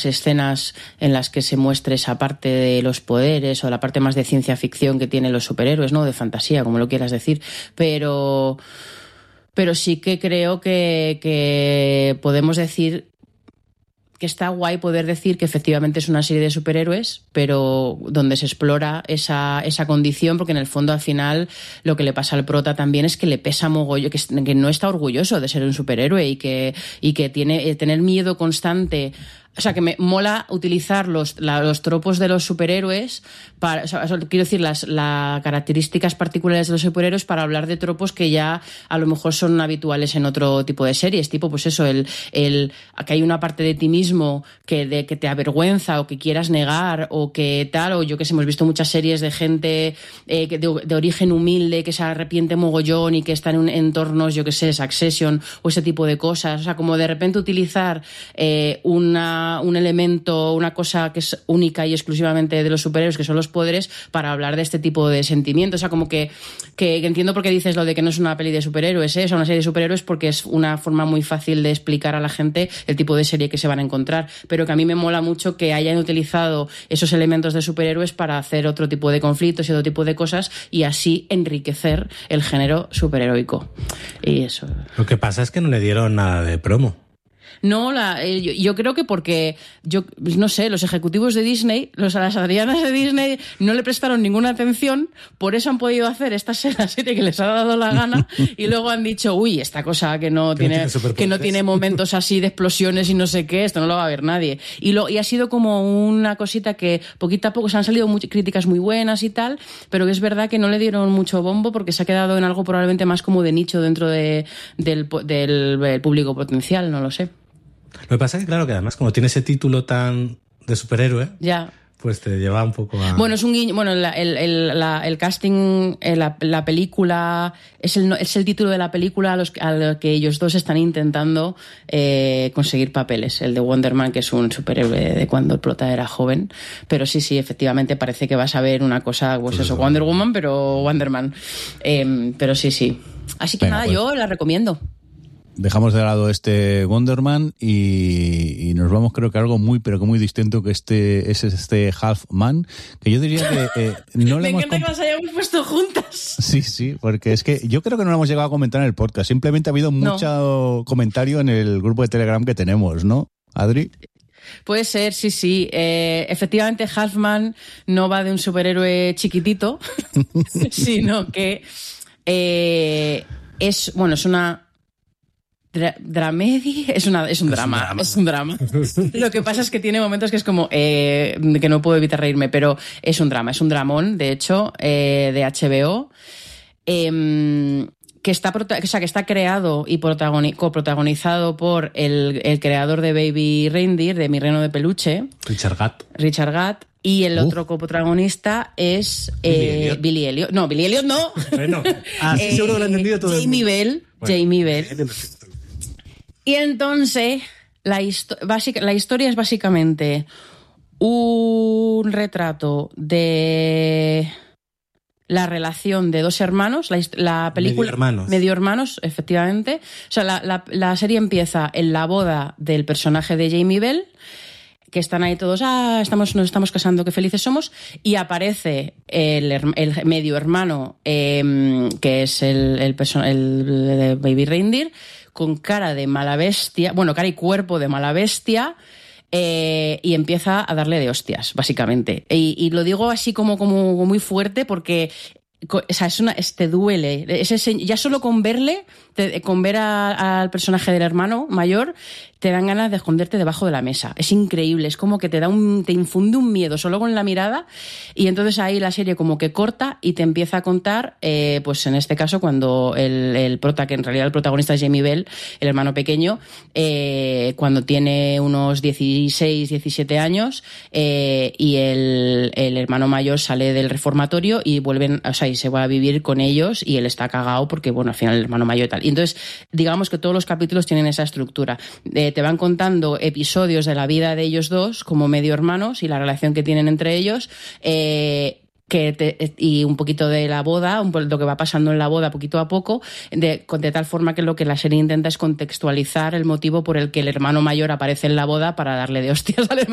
pocas escenas en las que se muestre esa parte de los poderes o la parte más de ciencia ficción que tienen los superhéroes, ¿no? De fantasía, como lo quieras decir, pero sí que creo que podemos decir que está guay poder decir que efectivamente es una serie de superhéroes, pero donde se explora esa condición, porque en el fondo al final lo que le pasa al prota también es que le pesa mogollón, que no está orgulloso de ser un superhéroe y que tiene tener miedo constante. O sea, que me mola utilizar los tropos de los superhéroes para, o sea, quiero decir, las características particulares de los superhéroes para hablar de tropos que ya a lo mejor son habituales en otro tipo de series, tipo, pues eso, que hay una parte de ti mismo que te avergüenza o que quieras negar o que tal, o yo que sé, hemos visto muchas series de gente de origen humilde que se arrepiente mogollón y que está en entornos, yo que sé, Succession o ese tipo de cosas. O sea, como de repente utilizar un elemento, una cosa que es única y exclusivamente de los superhéroes, que son los poderes, para hablar de este tipo de sentimientos. O sea, como que entiendo por qué dices lo de que no es una peli de superhéroes, ¿eh? O sea, una serie de superhéroes, porque es una forma muy fácil de explicar a la gente el tipo de serie que se van a encontrar, pero que a mí me mola mucho que hayan utilizado esos elementos de superhéroes para hacer otro tipo de conflictos y otro tipo de cosas y así enriquecer el género superheroico. Y eso. Lo que pasa es que no le dieron nada de promo. No, yo creo que porque, no sé, los ejecutivos de Disney, las Adrianas de Disney, no le prestaron ninguna atención, por eso han podido hacer esta serie que les ha dado la gana, y luego han dicho, uy, esta cosa que no tiene momentos así de explosiones y no sé qué, esto no lo va a ver nadie. Y ha sido como una cosita que poquito a poco se han salido críticas muy buenas y tal, pero que es verdad que no le dieron mucho bombo porque se ha quedado en algo probablemente más como de nicho dentro del público potencial, no lo sé. Lo que pasa es que, claro, que además como tiene ese título tan de superhéroe, ya, pues te lleva un poco a... Bueno, es un guiño, bueno, el casting, la película, es el título de la película al que ellos dos están intentando conseguir papeles. El de Wonder Man, que es un superhéroe de cuando el prota era joven. Pero sí, efectivamente parece que vas a ver una cosa, pues eso, Wonder Woman, pero Wonder Man. Pero sí. Así que nada, pues yo la recomiendo. Dejamos de lado este Wonder Man y nos vamos, creo que a algo muy, pero que muy distinto, que es este Half Man, que yo diría que no le hemos... Me encanta que las hayamos puesto juntas. Sí, porque es que yo creo que no lo hemos llegado a comentar en el podcast. Simplemente ha habido mucho comentario en el grupo de Telegram que tenemos, ¿no, Adri? Puede ser, sí. Efectivamente, Half Man no va de un superhéroe chiquitito, sino que es una... Dramedy es un drama. Lo que pasa es que tiene momentos que es como que no puedo evitar reírme, pero es un dramón, de hecho, de HBO, que está creado y coprotagonizado por el creador de Baby Reindeer, de Mi Reno de Peluche, Richard Gatt. Y el otro coprotagonista es Billy Elliot. No, Billy Elliot no. Bueno, así seguro lo he entendido todo. Jamie Bell. Y entonces la historia es básicamente un retrato de la relación de dos hermanos, la película medio hermanos, efectivamente. O sea, la serie empieza en la boda del personaje de Jamie Bell, que están ahí todos, nos estamos casando, qué felices somos, y aparece el medio hermano, que es el de Baby Reindeer, con cara de mala bestia, cara y cuerpo de mala bestia, y empieza a darle de hostias, básicamente. Y lo digo así como muy fuerte porque... O sea, te duele. Ya solo con verle, con ver al personaje del hermano mayor, te dan ganas de esconderte debajo de la mesa. Es increíble, es como que te infunde un miedo solo con la mirada, y entonces ahí la serie como que corta y te empieza a contar, pues en este caso cuando el prota, que en realidad el protagonista es Jamie Bell, el hermano pequeño, cuando tiene unos 16, 17 años, y el hermano mayor sale del reformatorio y vuelven, o sea, y se va a vivir con ellos, y él está cagado porque, bueno, al final el hermano mayor y tal. Y entonces, digamos que todos los capítulos tienen esa estructura. Te van contando episodios de la vida de ellos dos como medio hermanos y la relación que tienen entre ellos, y un poquito de la boda, lo que va pasando en la boda poquito a poco, de tal forma que lo que la serie intenta es contextualizar el motivo por el que el hermano mayor aparece en la boda para darle de hostias al hermano